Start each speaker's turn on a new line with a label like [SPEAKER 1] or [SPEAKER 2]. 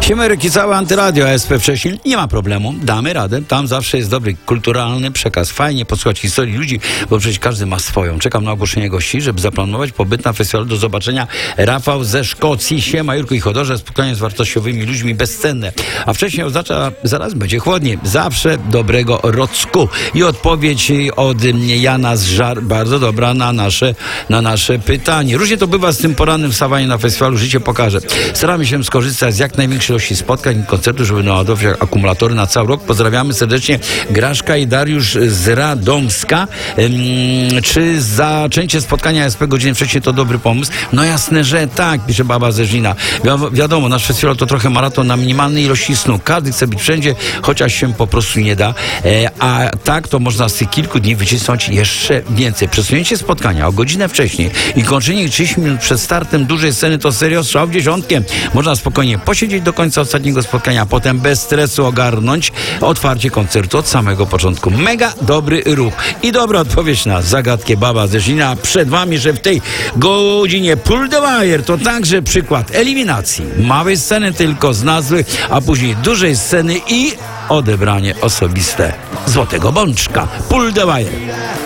[SPEAKER 1] Siemerek i całe Antyradio ASP wcześniej, nie ma problemu, damy radę, tam zawsze jest dobry, kulturalny przekaz, fajnie posłuchać historii ludzi, bo przecież każdy ma swoją. Czekam na ogłoszenie gości, żeby zaplanować pobyt na festiwalu. Do zobaczenia. Rafał ze Szkocji, siema Jurku i Chodorze, spotkanie z wartościowymi ludźmi, bezcenne. A wcześniej oznacza, zaraz będzie chłodnie, zawsze dobrego Rocku. I odpowiedź od Jana z Żar, bardzo dobra na nasze pytanie. Różnie to bywa z tym porannym wstawaniem na festiwalu, życie pokaże. Staramy się skorzystać z jak największej ilości spotkań i koncertów, żeby naładować akumulatory na cały rok. Pozdrawiamy serdecznie Graszka i Dariusz z Radomska. Czy zaczęcie spotkania ASP godziny wcześniej to dobry pomysł? No jasne, że tak, pisze baba ze Żnina. Wiadomo, nasz festiwal to trochę maraton na minimalnej ilości snu. Każdy chce być wszędzie, chociaż się po prostu nie da. A tak to można z tych kilku dni wycisnąć jeszcze więcej. Przesunięcie spotkania o godzinę wcześniej i kończenie 30 minut przed startem dużej sceny to serio strzał w dziesiątkę. Można spokojnie posiedzieć do końca ostatniego spotkania, a potem bez stresu ogarnąć otwarcie koncertu od samego początku. Mega dobry ruch i dobra odpowiedź na zagadkę baba ze Żnina. Przed wami, że w tej godzinie Pull the Wire to także przykład eliminacji małej sceny tylko z nazwy, a później dużej sceny i odebranie osobiste złotego bączka. Pull the Wire.